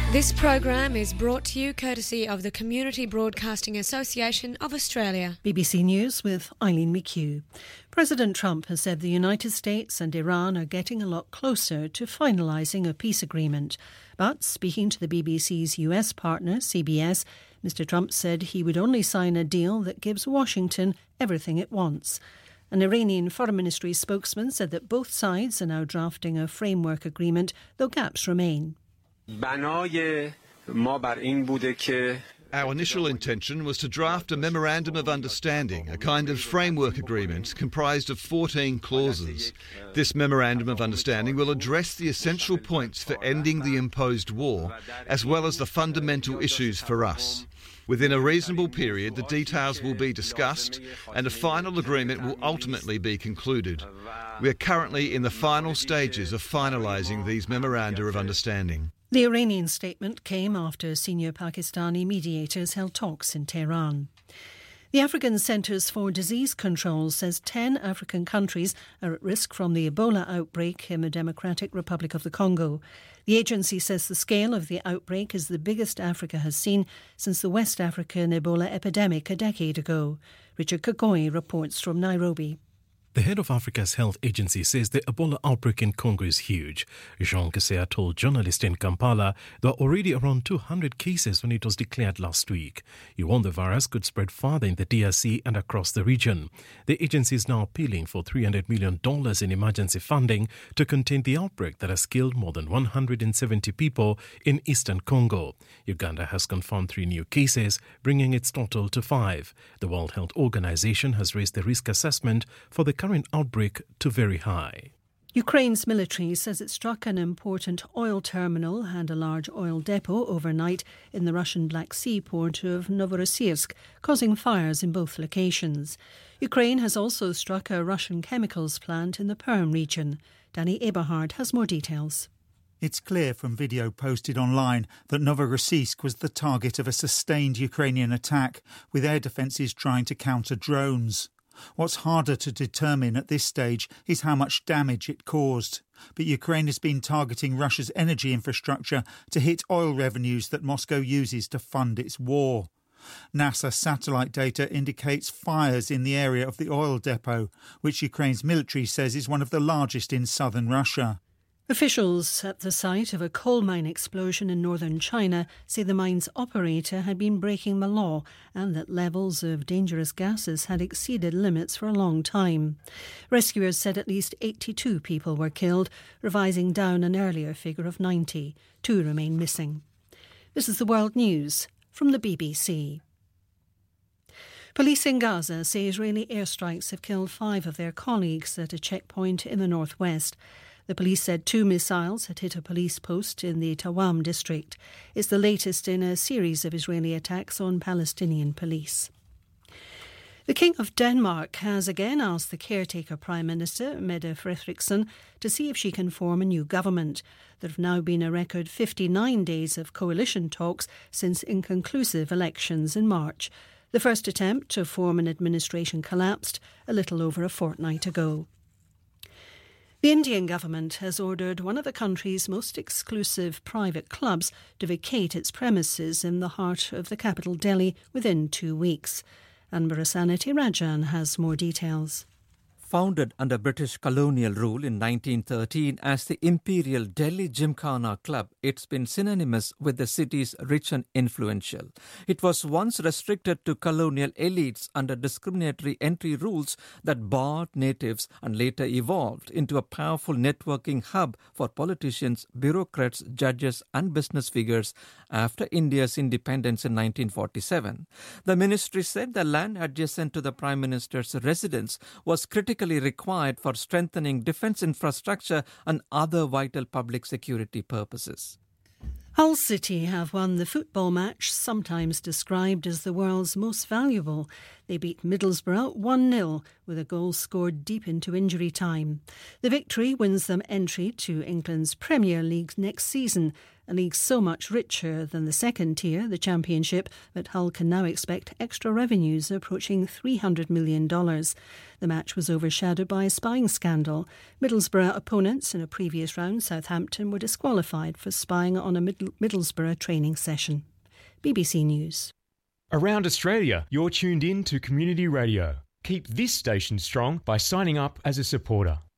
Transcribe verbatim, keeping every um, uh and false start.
This program is brought to you courtesy of the Community Broadcasting Association of Australia. B B C News with Eileen McHugh. President Trump has said the United States and Iran are getting a lot closer to finalising a peace agreement. But speaking to the B B C's U S partner, C B S, Mr Trump said he would only sign a deal that gives Washington everything it wants. An Iranian Foreign Ministry spokesman said that both sides are now drafting a framework agreement, though gaps remain. Our initial intention was to draft a Memorandum of Understanding, a kind of framework agreement comprised of fourteen clauses. This Memorandum of Understanding will address the essential points for ending the imposed war, as well as the fundamental issues for us. Within a reasonable period, the details will be discussed and a final agreement will ultimately be concluded. We are currently in the final stages of finalising these Memoranda of Understanding. The Iranian statement came after senior Pakistani mediators held talks in Tehran. The African Centres for Disease Control says ten African countries are at risk from the Ebola outbreak in the Democratic Republic of the Congo. The agency says the scale of the outbreak is the biggest Africa has seen since the West African Ebola epidemic a decade ago. Richard Kakoi reports from Nairobi. The head of Africa's health agency says the Ebola outbreak in Congo is huge. Jean Kesea told journalists in Kampala there are already around two hundred cases when it was declared last week. He warned the virus could spread farther in the D R C and across the region. The agency is now appealing for three hundred million dollars in emergency funding to contain the outbreak that has killed more than one hundred seventy people in eastern Congo. Uganda has confirmed three new cases, bringing its total to five. The World Health Organization has raised the risk assessment for the current outbreak to very high. Ukraine's military says it struck an important oil terminal and a large oil depot overnight in the Russian Black Sea port of Novorossiysk, causing fires in both locations. Ukraine has also struck a Russian chemicals plant in the Perm region. Danny Eberhard has more details. It's clear from video posted online that Novorossiysk was the target of a sustained Ukrainian attack, with air defences trying to counter drones. What's harder to determine at this stage is how much damage it caused. But Ukraine has been targeting Russia's energy infrastructure to hit oil revenues that Moscow uses to fund its war. NASA satellite data indicates fires in the area of the oil depot, which Ukraine's military says is one of the largest in southern Russia. Officials at the site of a coal mine explosion in northern China say the mine's operator had been breaking the law and that levels of dangerous gases had exceeded limits for a long time. Rescuers said at least eighty-two people were killed, revising down an earlier figure of ninety. Two remain missing. This is the World News from the B B C. Police in Gaza say Israeli airstrikes have killed five of their colleagues at a checkpoint in the northwest. The police said two missiles had hit a police post in the Tawam district. It's the latest in a series of Israeli attacks on Palestinian police. The King of Denmark has again asked the caretaker Prime Minister, Mette Frederiksen, to see if she can form a new government. There have now been a record fifty-nine days of coalition talks since inconclusive elections in March. The first attempt to form an administration collapsed a little over a fortnight ago. The Indian government has ordered one of the country's most exclusive private clubs to vacate its premises in the heart of the capital, Delhi, within two weeks. Anbarasanati Rajan has more details. Founded under British colonial rule in nineteen thirteen as the Imperial Delhi Gymkhana Club, it's been synonymous with the city's rich and influential. It was once restricted to colonial elites under discriminatory entry rules that barred natives and later evolved into a powerful networking hub for politicians, bureaucrats, judges and business figures after India's independence in nineteen forty-seven. The ministry said the land adjacent to the Prime Minister's residence was critically required for strengthening defence infrastructure and other vital public security purposes. Hull City have won the football match, sometimes described as the world's most valuable. They beat Middlesbrough one nil with a goal scored deep into injury time. The victory wins them entry to England's Premier League next season A league so much richer than the second tier, the Championship, that Hull can now expect extra revenues approaching three hundred million dollars. The match was overshadowed by a spying scandal. Middlesbrough opponents in a previous round, Southampton, were disqualified for spying on a Middle- Middlesbrough training session. B B C News. Around Australia, you're tuned in to Community Radio. Keep this station strong by signing up as a supporter.